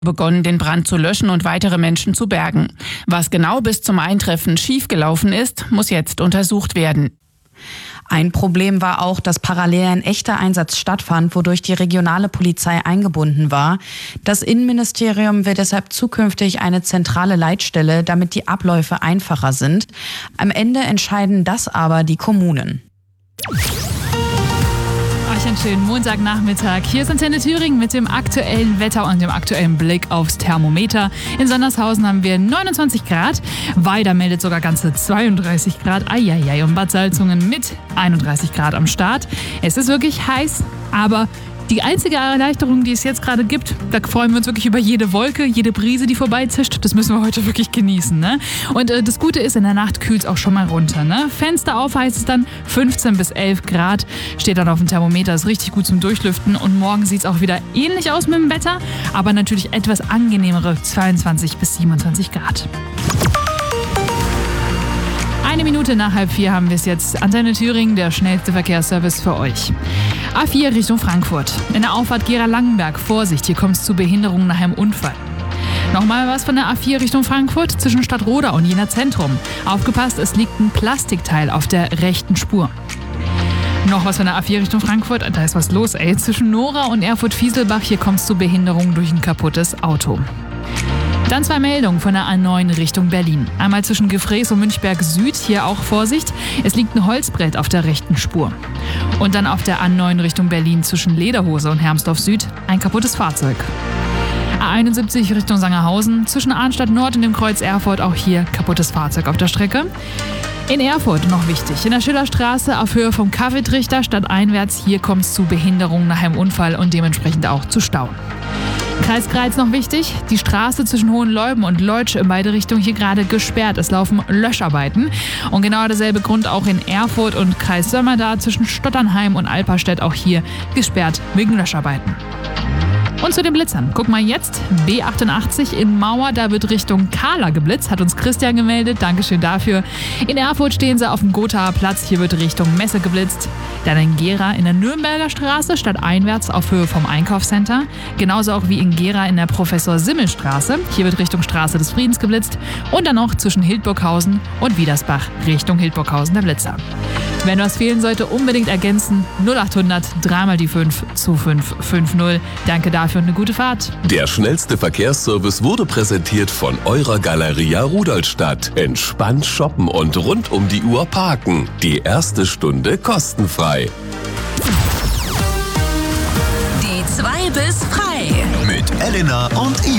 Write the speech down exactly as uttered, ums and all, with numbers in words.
begonnen, den Brand zu löschen und weitere Menschen zu bergen. Was genau bis zum Eintreffen schiefgelaufen ist, muss jetzt untersucht werden. Ein Problem war auch, dass parallel ein echter Einsatz stattfand, wodurch die regionale Polizei eingebunden war. Das Innenministerium will deshalb zukünftig eine zentrale Leitstelle, damit die Abläufe einfacher sind. Am Ende entscheiden das aber die Kommunen. Euch einen schönen Montagnachmittag. Hier ist Antenne Thüringen mit dem aktuellen Wetter und dem aktuellen Blick aufs Thermometer. In Sondershausen haben wir neunundzwanzig Grad. Weida meldet sogar ganze zweiunddreißig Grad. Eieiei. Und Bad Salzungen mit einunddreißig Grad am Start. Es ist wirklich heiß, aber die einzige Erleichterung, die es jetzt gerade gibt, da freuen wir uns wirklich über jede Wolke, jede Brise, die vorbeizischt. Das müssen wir heute wirklich genießen, ne? Und äh, das Gute ist, in der Nacht kühlt es auch schon mal runter, ne? Fenster auf heißt es dann fünfzehn bis elf Grad. Steht dann auf dem Thermometer, ist richtig gut zum Durchlüften. Und morgen sieht es auch wieder ähnlich aus mit dem Wetter, aber natürlich etwas angenehmere zweiundzwanzig bis siebenundzwanzig Grad. Eine Minute nach halb vier haben wir es jetzt. Antenne Thüringen, der schnellste Verkehrsservice für euch. A vier Richtung Frankfurt. In der Auffahrt Gera-Langenberg. Vorsicht, hier kommt es zu Behinderungen nach einem Unfall. Nochmal was von der A vier Richtung Frankfurt zwischen Stadtroda und Jena Zentrum. Aufgepasst, es liegt ein Plastikteil auf der rechten Spur. Noch was von der A vier Richtung Frankfurt. Da ist was los, ey. Zwischen Nora und Erfurt-Fieselbach. Hier kommt es zu Behinderungen durch ein kaputtes Auto. Dann zwei Meldungen von der A neun Richtung Berlin. Einmal zwischen Gefrees und Münchberg Süd, hier auch Vorsicht. Es liegt ein Holzbrett auf der rechten Spur. Und dann auf der A neun Richtung Berlin zwischen Lederhose und Hermsdorf Süd ein kaputtes Fahrzeug. A einundsiebzig Richtung Sangerhausen, zwischen Arnstadt Nord und dem Kreuz Erfurt auch hier kaputtes Fahrzeug auf der Strecke. In Erfurt noch wichtig, in der Schillerstraße auf Höhe vom Kaffeetrichter stadteinwärts, hier kommt es zu Behinderungen nach einem Unfall und dementsprechend auch zu Stauen. Kreis Greiz noch wichtig, die Straße zwischen Hohenleuben und Leutsch in beide Richtungen hier gerade gesperrt. Es laufen Löscharbeiten. Und genau derselbe Grund auch in Erfurt und Kreis Sömmerda zwischen Stotternheim und Alperstedt auch hier gesperrt wegen Löscharbeiten. Und zu den Blitzern. Guck mal jetzt, B achtundachtzig in Mauer, da wird Richtung Kahla geblitzt, hat uns Christian gemeldet, Dankeschön dafür. In Erfurt stehen sie auf dem Gothaer Platz, hier wird Richtung Messe geblitzt. Dann in Gera in der Nürnberger Straße, stadteinwärts auf Höhe vom Einkaufscenter. Genauso auch wie in Gera in der Professor-Simmel-Straße, hier wird Richtung Straße des Friedens geblitzt. Und dann noch zwischen Hildburghausen und Wiedersbach Richtung Hildburghausen der Blitzer. Wenn was fehlen sollte, unbedingt ergänzen. null achthundert, dreimal die fünf, zwei fünf fünf null. Danke dafür und eine gute Fahrt. Der schnellste Verkehrsservice wurde präsentiert von eurer Galeria Rudolstadt. Entspannt shoppen und rund um die Uhr parken. Die erste Stunde kostenfrei. Die zwei bis frei. Mit Elena und Ivo.